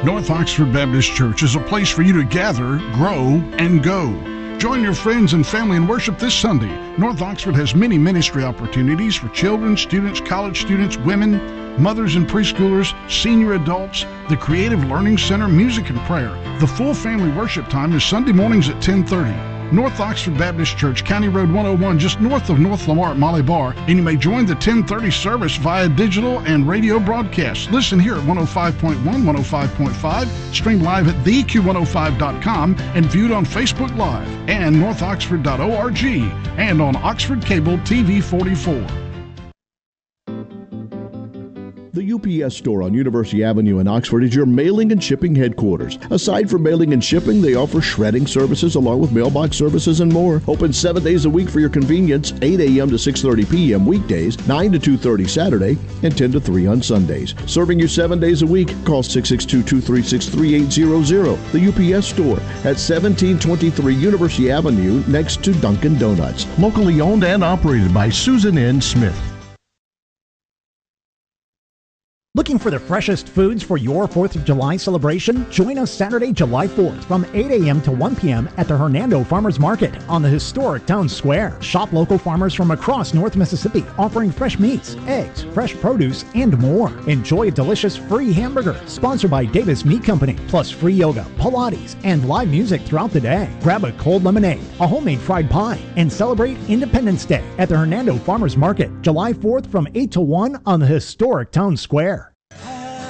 North Oxford Baptist Church is a place for you to gather, grow, and go. Join your friends and family in worship this Sunday. North Oxford has many ministry opportunities for children, students, college students, women, mothers and preschoolers, senior adults, the Creative Learning Center, music and prayer. The full family worship time is Sunday mornings at 10:30. North Oxford Baptist Church, County Road 101, just north of North Lamar at Molly Bar, and you may join the 10:30 service via digital and radio broadcast. Listen here at 105.1, 105.5, stream live at theq105.com, and viewed on Facebook Live and northoxford.org, and on Oxford Cable TV 44. The UPS store on University Avenue in Oxford is your mailing and shipping headquarters. Aside from mailing and shipping, they offer shredding services along with mailbox services and more. Open 7 days a week for your convenience, 8 a.m. to 6:30 p.m. weekdays, 9 to 2:30 Saturday, and 10 to 3 on Sundays. Serving you 7 days a week, call 662-236-3800. The UPS store at 1723 University Avenue next to Dunkin' Donuts. Locally owned and operated by Susan N. Smith. Looking for the freshest foods for your 4th of July celebration? Join us Saturday, July 4th from 8 a.m. to 1 p.m. at the Hernando Farmers Market on the historic town square. Shop local farmers from across North Mississippi offering fresh meats, eggs, fresh produce, and more. Enjoy a delicious free hamburger sponsored by Davis Meat Company, plus free yoga, Pilates, and live music throughout the day. Grab a cold lemonade, a homemade fried pie, and celebrate Independence Day at the Hernando Farmers Market, July 4th from 8 to 1 on the historic town square.